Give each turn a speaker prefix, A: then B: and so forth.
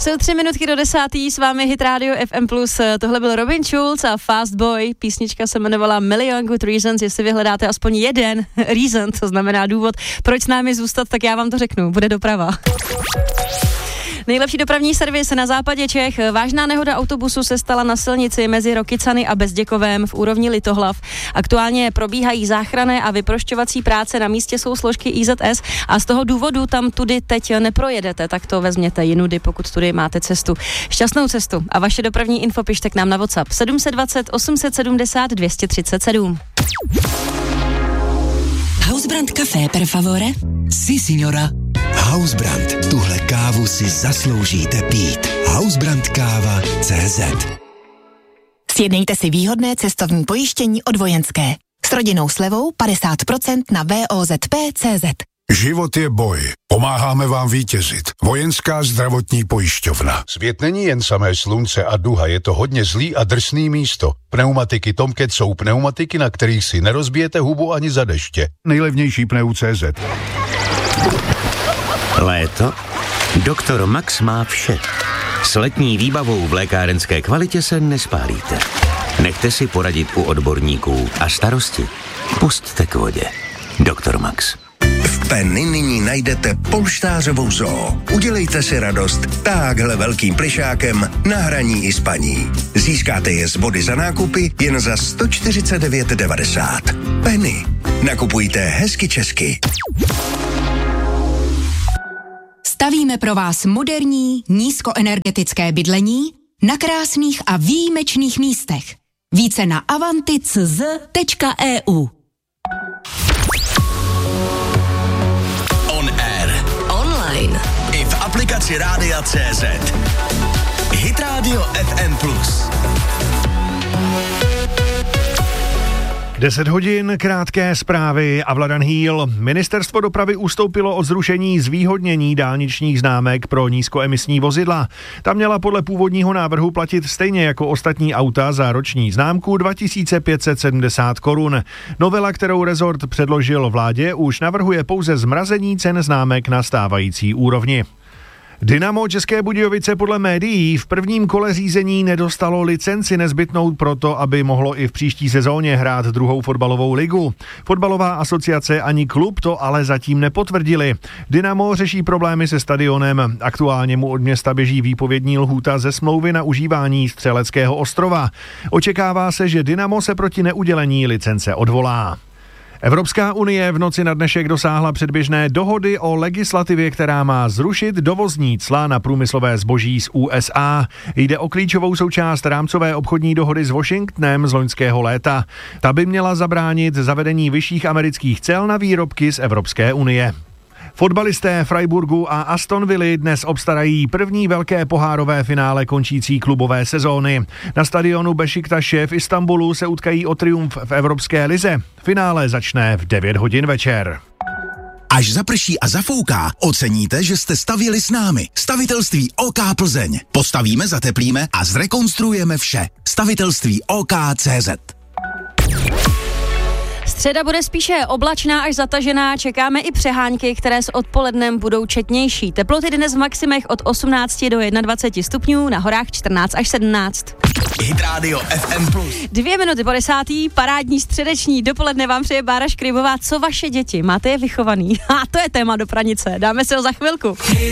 A: Jsou 3 minutky do 10. S vámi Hit Radio FM+. Tohle byl Robin Schulz a Fast Boy. Písnička se jmenovala Million Good Reasons. Jestli vyhledáte aspoň jeden reason, to znamená důvod, proč s námi zůstat, tak já vám to řeknu. Bude doprava. Nejlepší dopravní servis na západě Čech. Vážná nehoda autobusu se stala na silnici mezi Rokycany a Bezděkovem v úrovni Litohlav. Aktuálně probíhají záchranné a vyprošťovací práce, na místě jsou složky IZS a z toho důvodu tam tudy teď neprojedete, tak to vezměte jinudy, pokud tudy máte cestu. Šťastnou cestu a vaše dopravní info pište k nám na WhatsApp 720 870 237.
B: Hausbrand Café per favore?
C: Si, signora. Hausbrand, tuhle kávu si zasloužíte pít. Hausbrandkáva.cz.
B: Sjednejte si výhodné cestovní pojištění od Vojenské. S rodinnou slevou 50% na VOZP.cz.
D: Život je boj. Pomáháme vám vítězit. Vojenská zdravotní pojišťovna.
E: Svět není jen samé slunce a duha, je to hodně zlý a drsný místo. Pneumatiky Tomcat jsou pneumatiky, na kterých si nerozbijete hubu ani za deště. Nejlevnější pneu.cz.
F: Léto? Doktor Max má vše. S letní výbavou v lékárenské kvalitě se nespálíte. Nechte si poradit u odborníků a starosti pusťte k vodě. Doktor Max.
G: V Penny nyní najdete polštářovou zoo. Udělejte si radost táhle velkým plišákem na hraní i spaní. Získáte je z body za nákupy jen za 149,90. Penny. Nakupujte hezky česky.
B: Stavíme pro vás moderní, nízkoenergetické bydlení na krásných a výjimečných místech. Více na avanti.cz.eu.
G: On air. Online. I v aplikaci Rádia CZ. Hit Radio FM+.
E: 10 hodin, krátké zprávy a Vladan Hýl. Ministerstvo dopravy ustoupilo od zrušení zvýhodnění dálničních známek pro nízkoemisní vozidla. Ta měla podle původního návrhu platit stejně jako ostatní auta za roční známku 2570 korun. Novela, kterou rezort předložil vládě, už navrhuje pouze zmrazení cen známek na stávající úrovni. Dynamo České Budějovice podle médií v prvním kole řízení nedostalo licenci nezbytnou proto, aby mohlo i v příští sezóně hrát druhou fotbalovou ligu. Fotbalová asociace ani klub to ale zatím nepotvrdili. Dynamo řeší problémy se stadionem. Aktuálně mu od města běží výpovědní lhůta ze smlouvy na užívání Střeleckého ostrova. Očekává se, že Dynamo se proti neudělení licence odvolá. Evropská unie v noci na dnešek dosáhla předběžné dohody o legislativě, která má zrušit dovozní cla na průmyslové zboží z USA. Jde o klíčovou součást rámcové obchodní dohody s Washingtonem z loňského léta. Ta by měla zabránit zavedení vyšších amerických cel na výrobky z Evropské unie. Fotbalisté Freiburgu a Aston Villy dnes obstarají první velké pohárové finále končící klubové sezóny. Na stadionu Bešiktaše v Istanbulu se utkají o triumf v Evropské lize. Finále začne v 9 hodin večer.
C: Až zaprší a zafouká, oceníte, že jste stavěli s námi. Stavitelství OK Plzeň. Postavíme, zateplíme a zrekonstruujeme vše. Stavitelství OK.cz.
A: Středa bude spíše oblačná až zatažená, čekáme i přehánky, které s odpolednem budou četnější. Teploty dnes v maximech od 18 do 21 stupňů, na horách 14 až 17.
G: Hit Radio FM+.
A: 2 minuty po 10. Parádní středeční dopoledne vám přeje Bára Škrybová. Co vaše děti? Máte je vychovaný? To je téma do pranice. Dáme si ho za chvilku.